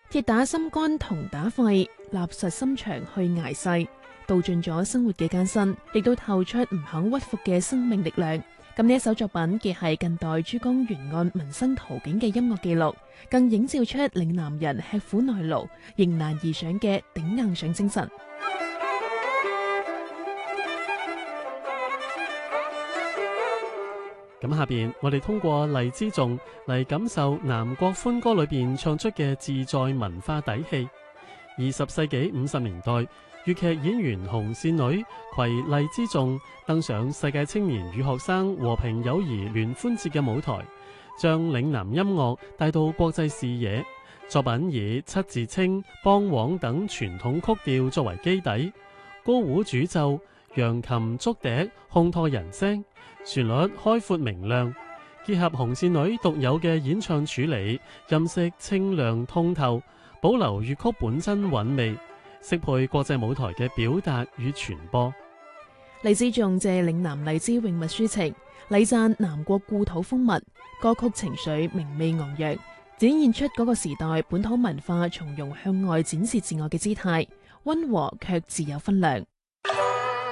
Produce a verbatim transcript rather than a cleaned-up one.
鐵打心肝銅打肺，立實心腸去捱世，道盡咗生活嘅艱辛，亦都透出唔肯屈服嘅生命力量。咁呢一首作品既係近代珠江沿岸民生圖景嘅音樂記錄，更映照出嶺南人吃苦耐勞、迎難而上嘅頂硬上精神。 咁下邊我哋通過荔枝頌嚟感受南國歡歌裏邊唱出嘅自在文化底氣。二十世紀五十年代，粵劇演員紅線女攜荔枝頌登上世界青年與學生和平友誼聯歡節嘅舞台，將嶺南音樂帶到國際視野。作品以七字清、梆黃等傳統曲調作為基底，高胡主奏、揚琴竹笛烘托人聲，旋律開闊明亮，結合紅線女獨有嘅演唱處理，音色清亮通透，保留粵曲本真韻味，適配國際舞台嘅表達與傳播。 荔枝頌借嶺南荔枝詠物抒情，禮讚南國故土風物，歌曲情緒明媚昂揚，展現出嗰個時代本土文化從容向外展示自我嘅姿態，溫和卻自有分量。